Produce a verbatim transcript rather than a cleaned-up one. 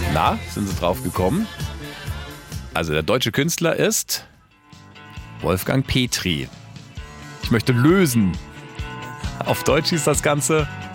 Na, sind Sie drauf gekommen? Also der deutsche Künstler ist Wolfgang Petri. Ich möchte lösen. Auf Deutsch hieß das Ganze